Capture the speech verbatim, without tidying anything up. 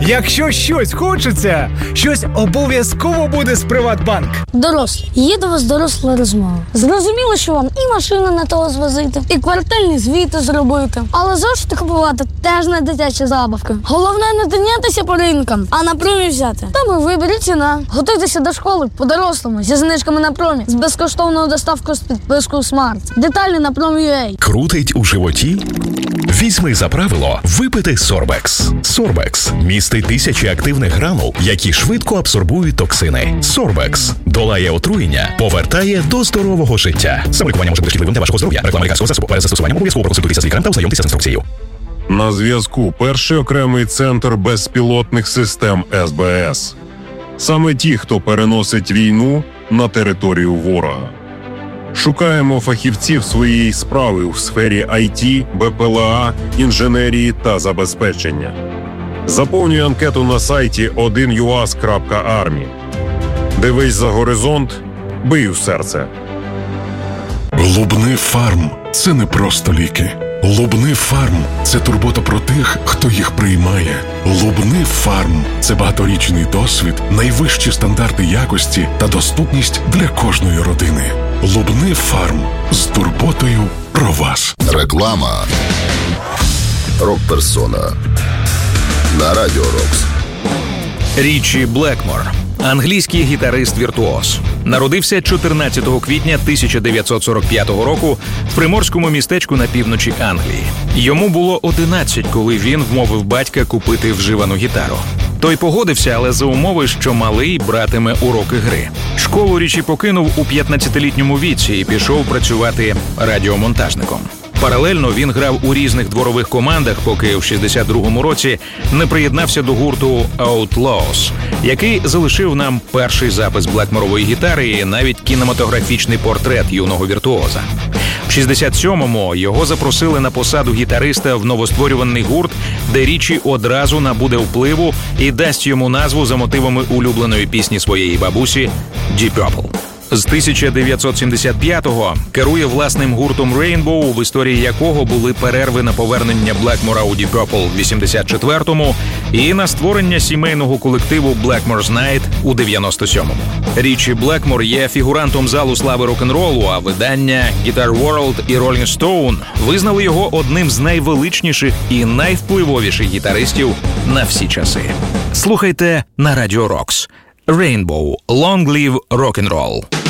Якщо щось хочеться, щось обов'язково буде з Приватбанк. Дорослі, є до вас доросла розмова. Зрозуміло, що вам і машину на того звозити, і квартальні звіти зробити. Але зошити купувати теж не дитяча забавка. Головне не тинятися по ринкам, а на промі взяти. Там і виберіть ціна. Готуйтеся до школи по-дорослому, зі знижками на промі, з безкоштовною доставкою з підпискою Смарт. Деталі на промі.ua. Крутить у животі? Візьми за правило випити Сорбекс. Сорбекс містить тисячі активних гранул, які швидко абсорбують токсини. Сорбекс долає отруєння, повертає до здорового життя. Самолікування може бути шкідливим для вашого здоров'я. Реклама лікарського засобу. Перед застосуванням обов'язково проконсультуйтеся з лікарем та ознайомтеся з інструкцією. На зв'язку перший окремий центр безпілотних систем ес бе ес. Саме ті, хто переносить війну на територію ворога. Шукаємо фахівців своєї справи у сфері ай ті, бе пе ел а, інженерії та забезпечення. Заповнюй анкету на сайті один ю ей ес крапка армі. Дивись за горизонт, бий у серце. Лубни Фарм – це не просто ліки. Лубни Фарм – це турбота про тих, хто їх приймає. Лубни Фарм – це багаторічний досвід, найвищі стандарти якості та доступність для кожної родини. Лубни Фарм – з турботою про вас. Реклама. Рок-персона на Радіо Рокс. Річі Блекмор – англійський гітарист-віртуоз. Народився чотирнадцятого квітня тисяча дев'ятсот сорок п'ятого року в приморському містечку на півночі Англії. Йому було одинадцять, коли він вмовив батька купити вживану гітару. Той погодився, але за умови, що малий братиме уроки гри. Школу Річі покинув у п'ятнадцятилітньому віці і пішов працювати радіомонтажником. Паралельно він грав у різних дворових командах, поки в шістдесят другому році не приєднався до гурту Outlaws, який залишив нам перший запис блекморової гітари і навіть кінематографічний портрет юного віртуоза. В шістдесят сьомому його запросили на посаду гітариста в новостворюваний гурт, де Річі одразу набуде впливу і дасть йому назву за мотивами улюбленої пісні своєї бабусі «Deep Purple». З тисяча дев'ятсот сімдесят п'ятого керує власним гуртом Rainbow, в історії якого були перерви на повернення Блекмора у Deep Purple в вісімдесят четвертому і на створення сімейного колективу Blackmore's Night у дев'яносто сьомому. Річі Блекмор є фігурантом залу слави рок-н-ролу, а видання Guitar World і Rolling Stone визнали його одним з найвеличніших і найвпливовіших гітаристів на всі часи. Слухайте на Радіо Рокс. Rainbow. Long live rock and roll.